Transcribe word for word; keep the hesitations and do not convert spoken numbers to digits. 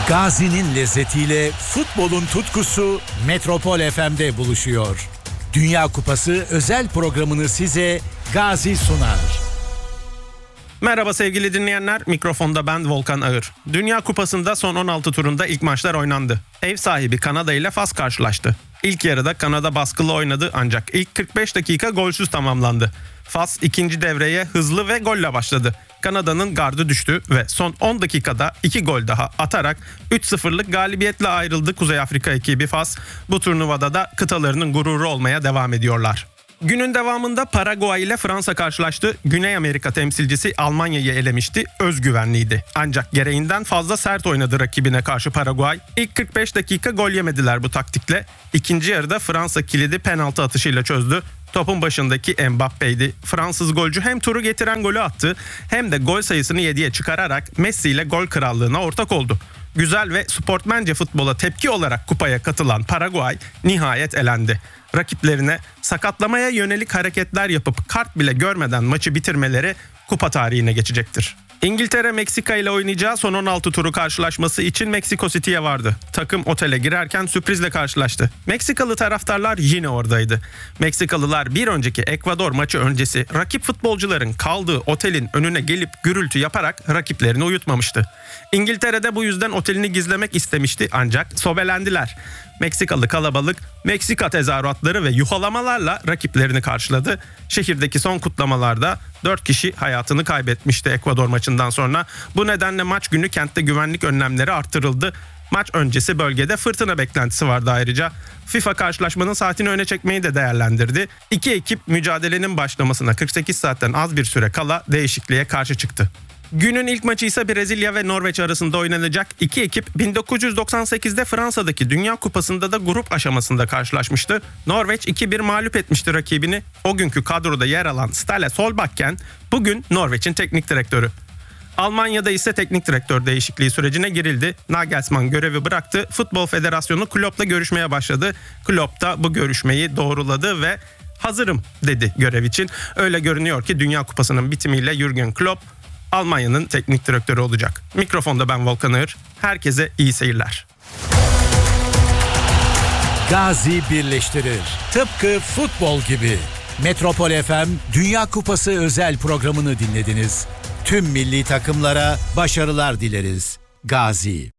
Gazi'nin lezzetiyle futbolun tutkusu Metropol F M'de buluşuyor. Dünya Kupası özel programını size Gazi sunar. Merhaba sevgili dinleyenler, mikrofonda ben Volkan Ağır. Dünya Kupası'nda son on altı turunda ilk maçlar oynandı. Ev sahibi Kanada ile Fas karşılaştı. İlk yarıda Kanada baskılı oynadı ancak ilk kırk beş dakika golsüz tamamlandı. Fas ikinci devreye hızlı ve golle başladı. Kanada'nın gardı düştü ve son on dakikada iki gol daha atarak üç sıfırlık galibiyetle ayrıldı Kuzey Afrika ekibi Fas. Bu turnuvada da kıtalarının gururu olmaya devam ediyorlar. Günün devamında Paraguay ile Fransa karşılaştı. Güney Amerika temsilcisi Almanya'yı elemişti. Özgüvenliydi. Ancak gereğinden fazla sert oynadı rakibine karşı Paraguay. İlk kırk beş dakika gol yemediler bu taktikle. İkinci yarıda Fransa kilidi penaltı atışıyla çözdü. Topun başındaki Mbappe'ydi. Fransız golcü hem turu getiren golü attı hem de gol sayısını yediye çıkararak Messi ile gol krallığına ortak oldu. Güzel ve sportmence futbola tepki olarak kupaya katılan Paraguay nihayet elendi. Rakiplerine sakatlamaya yönelik hareketler yapıp kart bile görmeden maçı bitirmeleri kupa tarihine geçecektir. İngiltere Meksika ile oynayacağı son on altı turu karşılaşması için Meksiko City'ye vardı. Takım otele girerken sürprizle karşılaştı. Meksikalı taraftarlar yine oradaydı. Meksikalılar bir önceki Ekvador maçı öncesi rakip futbolcuların kaldığı otelin önüne gelip gürültü yaparak rakiplerini uyutmamıştı. İngiltere'de bu yüzden otelini gizlemek istemişti ancak sobelendiler. Meksikalı kalabalık Meksika tezahüratları ve yuhalamalarla rakiplerini karşıladı. Şehirdeki son kutlamalarda dört kişi hayatını kaybetmişti Ekvador maçından sonra. Bu nedenle maç günü kentte güvenlik önlemleri artırıldı. Maç öncesi bölgede fırtına beklentisi vardı ayrıca. FIFA karşılaşmanın saatini öne çekmeyi de değerlendirdi. İki ekip mücadelenin başlamasına kırk sekiz saatten az bir süre kala değişikliğe karşı çıktı. Günün ilk maçı ise Brezilya ve Norveç arasında oynanacak. İki ekip bin dokuz yüz doksan sekizde Fransa'daki Dünya Kupası'nda da grup aşamasında karşılaşmıştı. Norveç iki bir mağlup etmişti rakibini. O günkü kadroda yer alan Ståle Solbakken bugün Norveç'in teknik direktörü. Almanya'da ise teknik direktör değişikliği sürecine girildi. Nagelsmann görevi bıraktı. Futbol Federasyonu Klopp'la görüşmeye başladı. Klopp da bu görüşmeyi doğruladı ve hazırım dedi görev için. Öyle görünüyor ki Dünya Kupası'nın bitimiyle Jürgen Klopp Almanya'nın teknik direktörü olacak. Mikrofonda ben Volkan Ağır. Herkese iyi seyirler. Gazi birleştirir. Tıpkı futbol gibi. Metropol F M Dünya Kupası özel programını dinlediniz. Tüm milli takımlara başarılar dileriz. Gazi.